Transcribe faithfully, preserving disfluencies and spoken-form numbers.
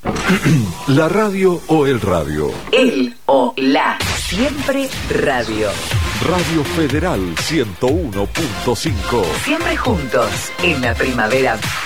¿La radio o el radio? El o la. Siempre radio. Radio Federal ciento uno punto cinco. Siempre juntos en la primavera.